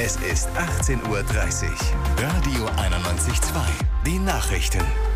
Es ist 18:30 Uhr. Radio 91.2. Die Nachrichten.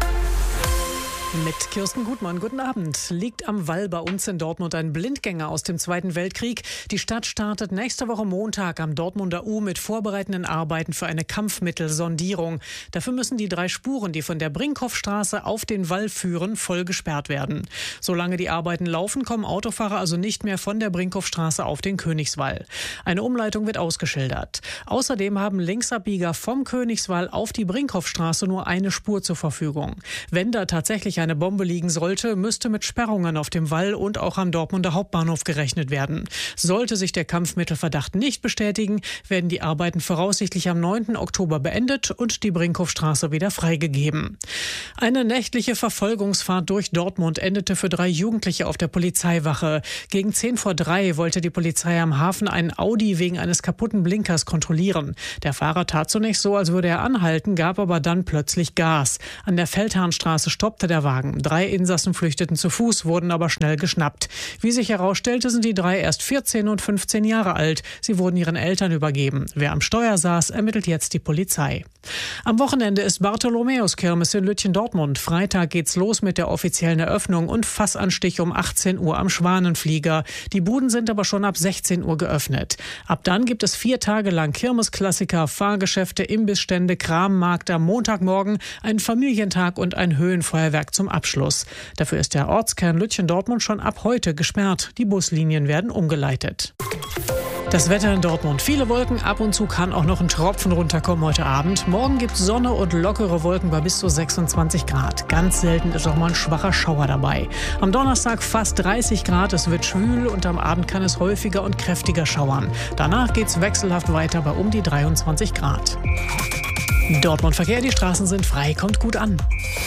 Mit Kirsten Gutmann, guten Abend. Liegt am Wall bei uns in Dortmund ein Blindgänger aus dem Zweiten Weltkrieg. Die Stadt startet nächste Woche Montag am Dortmunder U mit vorbereitenden Arbeiten für eine Kampfmittelsondierung. Dafür müssen die 3 Spuren, die von der Brinkhoffstraße auf den Wall führen, voll gesperrt werden. Solange die Arbeiten laufen, kommen Autofahrer also nicht mehr von der Brinkhoffstraße auf den Königswall. Eine Umleitung wird ausgeschildert. Außerdem haben Linksabbieger vom Königswall auf die Brinkhoffstraße nur eine Spur zur Verfügung. Wenn da tatsächlich eine Bombe liegen sollte, müsste mit Sperrungen auf dem Wall und auch am Dortmunder Hauptbahnhof gerechnet werden. Sollte sich der Kampfmittelverdacht nicht bestätigen, werden die Arbeiten voraussichtlich am 9. Oktober beendet und die Brinkhoffstraße wieder freigegeben. Eine nächtliche Verfolgungsfahrt durch Dortmund endete für 3 Jugendliche auf der Polizeiwache. Gegen 2:10 wollte die Polizei am Hafen einen Audi wegen eines kaputten Blinkers kontrollieren. Der Fahrer tat zunächst so, als würde er anhalten, gab aber dann plötzlich Gas. An der Feldherrnstraße stoppte der Wagen. 3 Insassen flüchteten zu Fuß, wurden aber schnell geschnappt. Wie sich herausstellte, sind die 3 erst 14 und 15 Jahre alt. Sie wurden ihren Eltern übergeben. Wer am Steuer saß, ermittelt jetzt die Polizei. Am Wochenende ist Bartholomäuskirmes in Lütchen-Dortmund. Freitag geht's los mit der offiziellen Eröffnung und Fassanstich um 18 Uhr am Schwanenflieger. Die Buden sind aber schon ab 16 Uhr geöffnet. Ab dann gibt es 4 Tage lang Kirmesklassiker, Fahrgeschäfte, Imbissstände, Krammarkt am Montagmorgen, einen Familientag und ein Höhenfeuerwerk zum Abschluss. Dafür ist der Ortskern Lütchen-Dortmund schon ab heute gesperrt. Die Buslinien werden umgeleitet. Das Wetter in Dortmund. Viele Wolken, ab und zu kann auch noch ein Tropfen runterkommen heute Abend. Morgen gibt es Sonne und lockere Wolken bei bis zu 26 Grad. Ganz selten ist auch mal ein schwacher Schauer dabei. Am Donnerstag fast 30 Grad, es wird schwül und am Abend kann es häufiger und kräftiger schauern. Danach geht es wechselhaft weiter bei um die 23 Grad. Dortmund Verkehr, die Straßen sind frei, kommt gut an.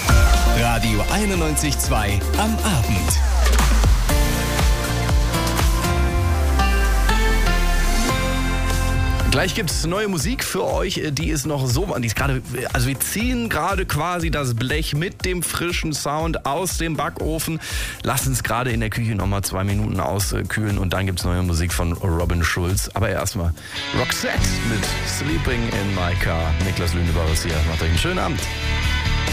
Radio 91.2 am Abend. Gleich gibt's neue Musik für euch, die ist noch so, die ist gerade, also wir ziehen gerade quasi das Blech mit dem frischen Sound aus dem Backofen, lassen es gerade in der Küche nochmal 2 Minuten auskühlen und dann gibt's neue Musik von Robin Schulz. Aber erstmal Roxette mit Sleeping in My Car. Niklas Lünebacher ist hier, macht euch einen schönen Abend.